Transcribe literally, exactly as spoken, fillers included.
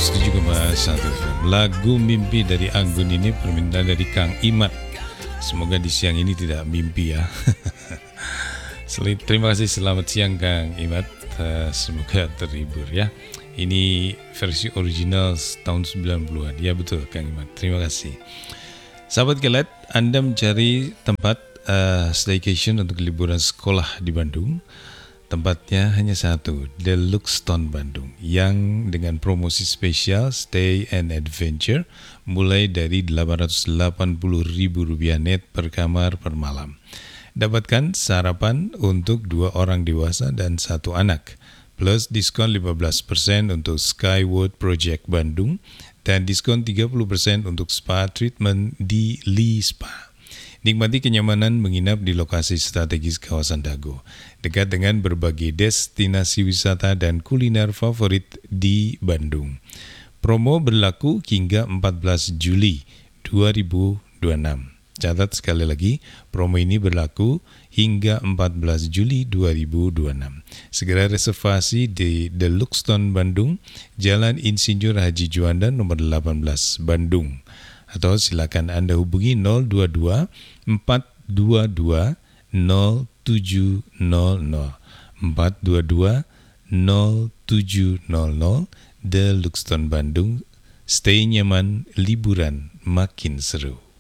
seratus tujuh koma satu F M. Lagu Mimpi dari Anggun ini permintaan dari Kang Imat. Semoga di siang ini tidak mimpi ya. Terima kasih, selamat siang Kang Imat. Semoga terhibur ya. Ini versi original tahun sembilan puluhan. Ya betul Kang Imat, terima kasih. Sahabat Kelet, Anda mencari tempat uh, staycation untuk liburan sekolah di Bandung. Tempatnya hanya satu, The Luxton Bandung, yang dengan promosi spesial Stay and Adventure mulai dari delapan ratus delapan puluh ribu rupiah net per kamar per malam. Dapatkan sarapan untuk dua orang dewasa dan satu anak, plus diskon lima belas persen untuk Skyward Project Bandung dan diskon tiga puluh persen untuk spa treatment di Lee Spa. Nikmati kenyamanan menginap di lokasi strategis kawasan Dago, dekat dengan berbagai destinasi wisata dan kuliner favorit di Bandung. Promo berlaku hingga empat belas Juli dua ribu dua puluh enam. Catat sekali lagi, promo ini berlaku hingga empat belas Juli dua ribu dua puluh enam. Segera reservasi di The Luxton Bandung, Jalan Insinyur Haji Juanda nomor delapan belas Bandung. Atau silakan Anda hubungi nol dua dua empat dua dua nol tujuh nol nol empat dua dua nol tujuh nol nol. The Luxton Bandung, stay nyaman, liburan makin seru.